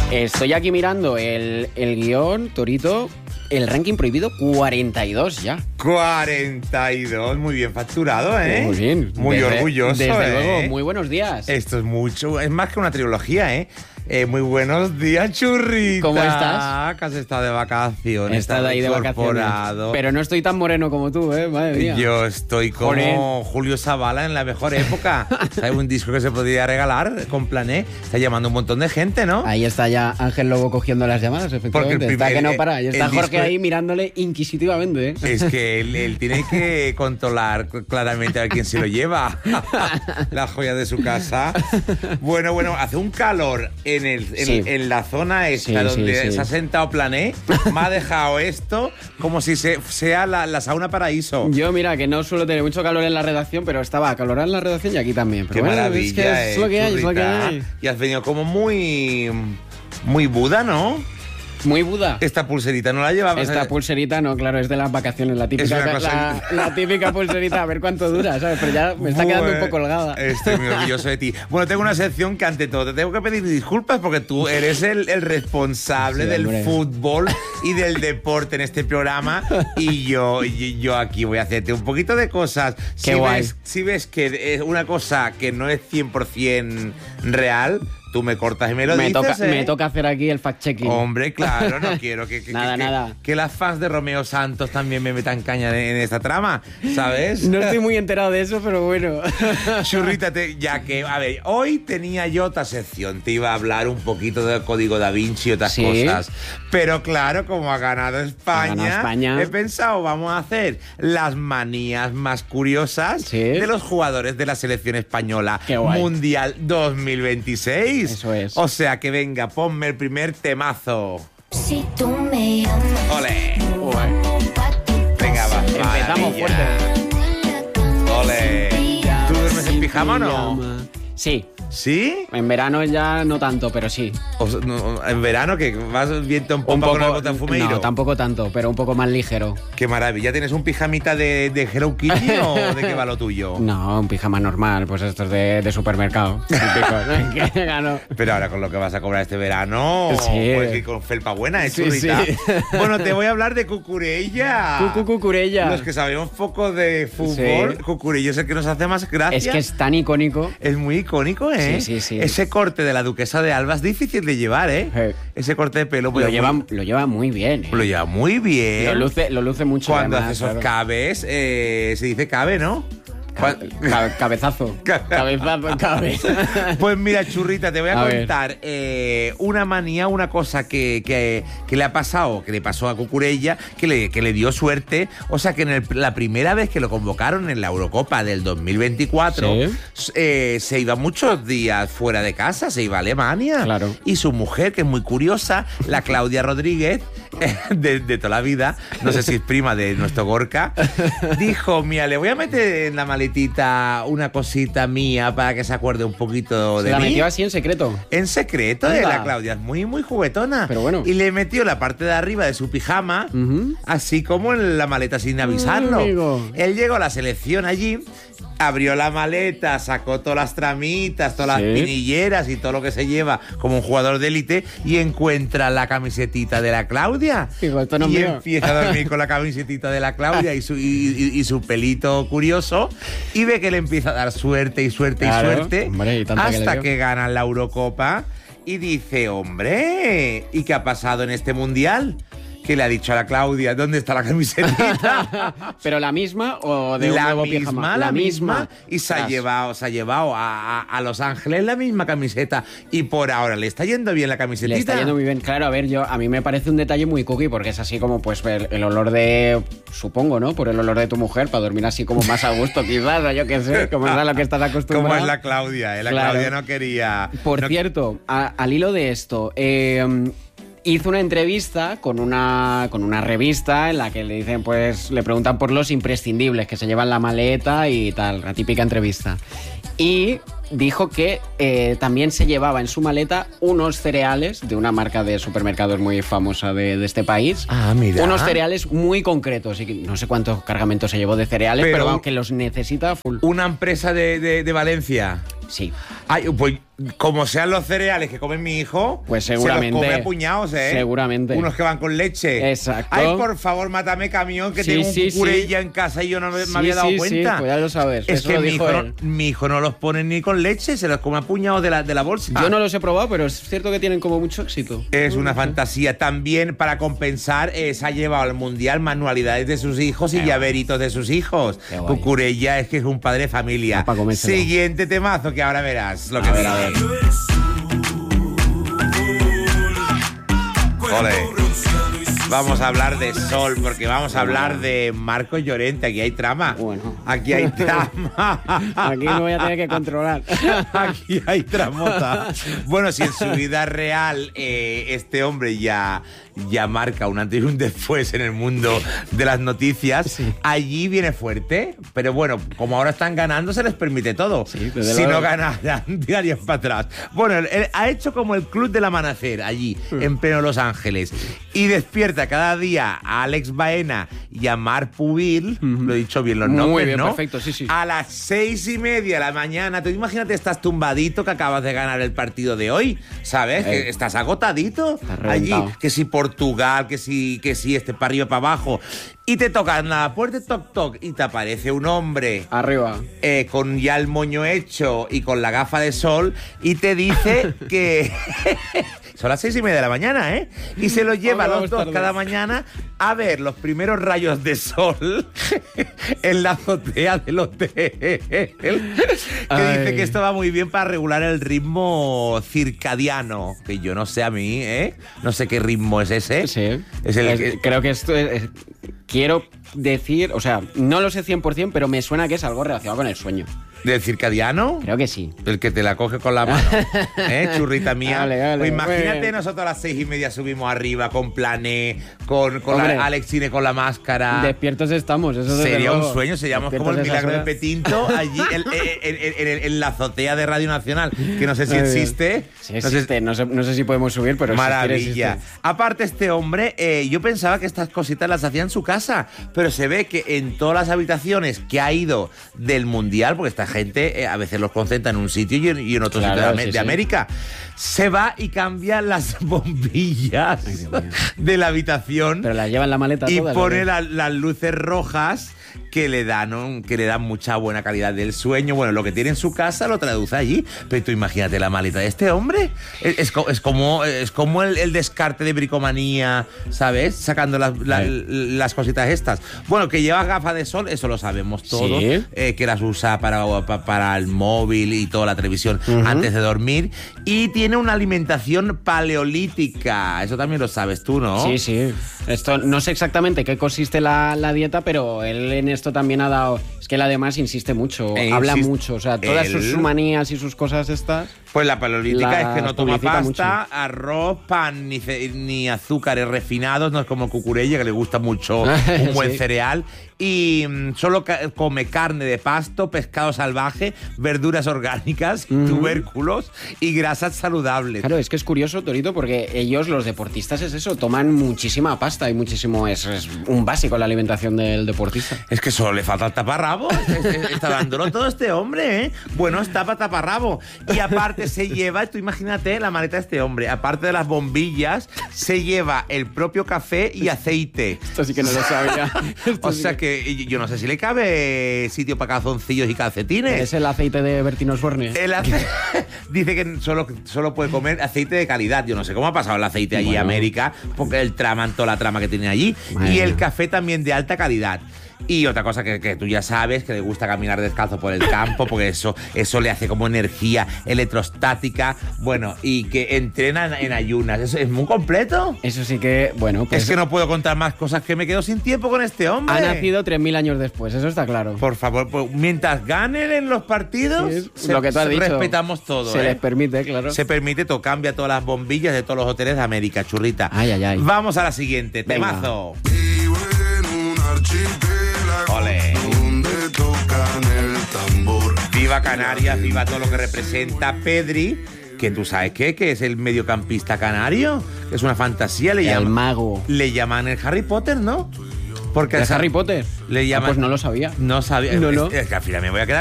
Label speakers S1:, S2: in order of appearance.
S1: Estoy aquí mirando el guión, Torito. El ranking prohibido 42 ya.
S2: 42, muy bien facturado, ¿eh?
S1: Muy bien.
S2: Muy orgulloso,
S1: desde luego, muy buenos días.
S2: Esto es mucho, es más que una trilogía, ¿eh? Muy buenos días, churrita.
S1: ¿Cómo estás?
S2: Que has estado de vacaciones.
S1: He estado ahí de vacaciones. Pero no estoy tan moreno como tú, ¿eh? Madre mía.
S2: Yo estoy como
S1: Joder.
S2: Julio Zavala en la mejor época. Hay un disco que se podría regalar con Plané. Está llamando un montón de gente, ¿no?
S1: Ahí está ya Ángel Lobo cogiendo las llamadas, efectivamente. Está que no para. Y está Jorge ahí mirándole inquisitivamente, ¿eh?
S2: Es que él tiene que controlar claramente a ver quién se lo lleva. La joya de su casa. Bueno, hace un calor en la zona esta donde se ha sentado Plané. Me ha dejado esto como si sea la sauna paraíso.
S1: Yo, mira, que no suelo tener mucho calor en la redacción, pero estaba acalorada en la redacción y aquí también. Pero
S2: Qué
S1: bueno,
S2: maravilla,
S1: es lo que hay, es lo que hay.
S2: Y has venido como muy Buda, ¿no?
S1: Muy Buda.
S2: Esta pulserita no la llevabas.
S1: Esta pulserita no, claro, es de las vacaciones, la típica, la típica pulserita, a ver cuánto dura, ¿sabes? Pero ya me está quedando un poco holgada.
S2: Estoy muy orgulloso de ti. Bueno, tengo una sección que ante todo te tengo que pedir disculpas porque tú eres el responsable del fútbol y del deporte en este programa y yo aquí voy a hacerte un poquito de cosas. Si ves que es una cosa que no es 100% real, tú me cortas y me lo dices,
S1: Me toca hacer aquí el fact-checking.
S2: Hombre, claro, no quiero
S1: nada.
S2: que las fans de Romeo Santos también me metan caña en esta trama, ¿sabes?
S1: No estoy muy enterado de eso, pero bueno.
S2: Churrita, ya que, a ver, hoy tenía yo otra sección. Te iba a hablar un poquito del Código Da Vinci y otras cosas. Pero claro, como ha ganado España, he pensado, vamos a hacer las manías más curiosas de los jugadores de la selección española Mundial 2026.
S1: Eso es.
S2: O sea que venga, ponme el primer temazo.
S3: Si tú me llamas.
S2: ¡Ole! Venga, va.
S1: Empezamos fuerte.
S2: ¡Ole! ¿Tú duermes en pijama o no?
S1: Sí.
S2: ¿Sí?
S1: En verano ya no tanto, pero sí.
S2: En verano que vas viento en pompa con el botafumeiro.
S1: No, tampoco tanto, pero un poco más ligero.
S2: Qué maravilla. ¿Tienes un pijamita de Hello Kitty o de qué va lo tuyo?
S1: No, un pijama normal, pues estos de supermercado.
S2: Pero ahora con lo que vas a cobrar este verano, puedes ir con felpa buena, churrita.
S1: Sí.
S2: Bueno, te voy a hablar de Cucurella.
S1: Cucurella.
S2: Los que sabemos poco de fútbol, Cucurella es el que nos hace más gracia.
S1: Es que es tan icónico.
S2: Es muy icónico, ¿eh?
S1: Sí.
S2: Ese corte de la duquesa de Alba es difícil de llevar, ¿eh? Ese corte de pelo.
S1: Lo lleva muy bien, ¿eh?
S2: Lo lleva muy bien.
S1: Lo luce mucho.
S2: Cuando
S1: además,
S2: hace esos cabes, se dice cabe, ¿no?
S1: Cabezazo.
S2: Pues mira, churrita, te voy a contar una manía, una cosa que le ha pasado, que le pasó a Cucurella, que le dio suerte. O sea, que la primera vez que lo convocaron en la Eurocopa del 2024, se iba muchos días fuera de casa, se iba a Alemania.
S1: Claro.
S2: Y su mujer, que es muy curiosa, la Claudia Rodríguez, de toda la vida, no sé si es prima de nuestro Gorka, dijo, mira, le voy a meter en la maleta una cosita mía para que se acuerde un poquito de mí.
S1: La metió así en secreto.
S2: En secreto, la Claudia es muy, muy juguetona.
S1: Pero bueno.
S2: Y le metió la parte de arriba de su pijama, así como en la maleta sin avisarlo. Él llegó a la selección allí, abrió la maleta, sacó todas las tramitas, todas las pinilleras y todo lo que se lleva como un jugador de élite y encuentra la camisetita de la Claudia. Empieza a dormir con la camisetita de la Claudia y su pelito curioso y ve que le empieza a dar suerte y suerte y suerte,
S1: hombre,
S2: hasta que ganan la Eurocopa y dice, hombre, ¿y qué ha pasado en este mundial? Que le ha dicho a la Claudia, ¿dónde está la camisetita?
S1: ¿Pero la misma o de un nuevo pijama?
S2: La misma. Y se ha llevado a Los Ángeles la misma camiseta. Y por ahora le está yendo bien la camisetita.
S1: Le está yendo muy bien. Claro, a ver, a mí me parece un detalle muy cookie porque es así como pues el olor de, supongo, ¿no? Por el olor de tu mujer, para dormir así como más a gusto quizás, o yo qué sé, como es a lo que estás acostumbrado.
S2: Como es la Claudia, Claudia no quería...
S1: Por cierto, al hilo de esto... hizo una entrevista con una revista en la que le dicen, pues, le preguntan por los imprescindibles que se llevan la maleta y tal, la típica entrevista. Y dijo que también se llevaba en su maleta unos cereales de una marca de supermercados muy famosa de este país.
S2: Ah, mira.
S1: Unos cereales muy concretos. Y no sé cuántos cargamentos se llevó de cereales, pero aunque los necesita full.
S2: Una empresa de Valencia.
S1: Sí.
S2: Ay, pues como sean los cereales que comen mi hijo,
S1: pues seguramente.
S2: Se los come a puñados, ¿eh?
S1: Seguramente.
S2: Unos que van con leche.
S1: Exacto.
S2: Ay, por favor, mátame camión, que tengo un cucurella en casa y yo no me había dado cuenta.
S1: Sí, pues ya lo sabes.
S2: Es que mi hijo no los pone ni con leche, se los come a puñados de la bolsa.
S1: Yo no los he probado, pero es cierto que tienen como mucho éxito.
S2: Es una fantasía. También, para compensar, se ha llevado al mundial manualidades de sus hijos y llaveritos de sus hijos. Cucurella es que es un padre de familia. Siguiente temazo que ahora verás lo que viene. Ole. Vamos a hablar de Sol, porque vamos a hablar de Marcos Llorente. Aquí hay trama.
S1: Bueno.
S2: Aquí hay trama.
S1: Aquí me voy a tener que controlar.
S2: Aquí hay tramota. Bueno, si en su vida real este hombre ya marca un antes y un después en el mundo de las noticias, allí viene fuerte. Pero bueno, como ahora están ganando, se les permite todo. Si no ganaran, tirarían para atrás. Bueno, él ha hecho como el Club del Amanecer allí, en pleno Los Ángeles. Y despierta cada día a Alex Baena y a Marc Pubil, lo he dicho bien los nombres,
S1: muy bien,
S2: ¿no?
S1: Perfecto, sí.
S2: A las 6:30 de la mañana. Tú imagínate, estás tumbadito que acabas de ganar el partido de hoy, ¿sabes? Que estás agotadito allí, que si Portugal, que si para arriba, para abajo. Y te tocan a la puerta, toc, toc, y te aparece un hombre.
S1: Arriba.
S2: Con ya el moño hecho y con la gafa de sol, y te dice que... Son las 6:30 de la mañana, ¿eh? Y se lo lleva los dos cada mañana a ver los primeros rayos de sol en la azotea del hotel. Que dice que esto va muy bien para regular el ritmo circadiano. Que yo no sé a mí, ¿eh? No sé qué ritmo es ese.
S1: Sí.
S2: Creo
S1: que esto es... Quiero decir, o sea, no lo sé 100%, pero me suena que es algo relacionado con el sueño.
S2: ¿Del circadiano?
S1: Creo que sí.
S2: El que te la coge con la mano, churrita mía.
S1: Vale,
S2: pues imagínate, nosotros a las 6:30 subimos arriba con Plané, con Alex Cine con la máscara.
S1: Despiertos estamos, eso
S2: sería un sueño, seríamos como el milagro de Petinto allí en la azotea de Radio Nacional, que no sé si existe.
S1: Sí, existe, no sé si podemos subir, pero
S2: maravilla.
S1: Existe.
S2: Aparte, este hombre, yo pensaba que estas cositas las hacía en su casa, pero se ve que en todas las habitaciones que ha ido del Mundial, porque esta gente a veces los concentra en un sitio y en otro sitio de América, se va y cambia las bombillas de la habitación.
S1: Pero las lleva en la maleta
S2: y
S1: todas,
S2: pone las luces rojas que le dan mucha buena calidad del sueño. Bueno, lo que tiene en su casa lo traduce allí. Pero tú imagínate la maleta de este hombre. Es como el descarte de bricomanía, ¿sabes? Sacando las cositas estas. Bueno, que lleva gafas de sol, eso lo sabemos todos.
S1: ¿Sí?
S2: Que las usa para el móvil y toda la televisión antes de dormir. Y tiene una alimentación paleolítica. Eso también lo sabes tú, ¿no?
S1: Sí. Esto no sé exactamente qué consiste la dieta, pero él en esto también ha dado... Es que él además insiste mucho, habla mucho. O sea, todas sus manías y sus cosas estas...
S2: Pues la paleolítica es que no toma pasta, arroz, pan ni azúcares refinados. No es como el Cucurella, que le gusta mucho un buen cereal. Y solo come carne de pasto, pescado salvaje, verduras orgánicas, tubérculos y grasas saludables.
S1: Claro, es que es curioso, Torito, porque ellos, los deportistas, es eso, toman muchísima pasta y muchísimo... Es un básico la alimentación del deportista.
S2: Es que solo le falta el taparrabo. Está dándolo todo este hombre, ¿eh? Bueno, está para taparrabo. Y aparte se lleva, tú imagínate la maleta de este hombre, aparte de las bombillas, se lleva el propio café y aceite.
S1: Esto sí que no lo sabía.
S2: O sea que yo no sé si le cabe sitio para calzoncillos y calcetines.
S1: Es el aceite de Bertino Osborne.
S2: Dice que solo puede comer aceite de calidad. Yo no sé cómo ha pasado el aceite allí en América, porque toda la trama que tiene allí. Y el café también de alta calidad. Y otra cosa que tú ya sabes, que le gusta caminar descalzo por el campo, porque eso le hace como energía electrostática. Bueno, y que entrena en ayunas. ¿Eso es muy completo?
S1: Eso sí que, bueno, pues...
S2: Es que no puedo contar más cosas, que me quedo sin tiempo con este hombre.
S1: Ha nacido 3.000 años después, eso está claro.
S2: Por favor, pues, mientras ganen en los partidos,
S1: lo que tú has dicho,
S2: respetamos todo.
S1: Se les permite, claro.
S2: Se permite, todo, cambia todas las bombillas de todos los hoteles de América, churrita.
S1: Ay.
S2: Vamos a la siguiente,
S1: venga.
S2: Temazo. Ole. Viva Canarias, viva todo lo que representa Pedri, que tú sabes que es el mediocampista canario, que es una fantasía,
S1: mago.
S2: Le llaman el Harry Potter, ¿no? Porque
S1: ¿El Harry Potter?
S2: Le llaman,
S1: pues no lo sabía.
S2: No sabía.
S1: No.
S2: Es que al final me voy a quedar